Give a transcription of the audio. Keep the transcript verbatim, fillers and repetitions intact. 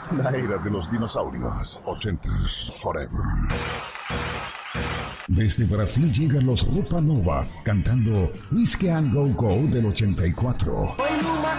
La era de los dinosaurios. Ochentas forever. Desde Brasil llegan los Rupa Nova cantando Whiskey and Go Go del ochenta y cuatro.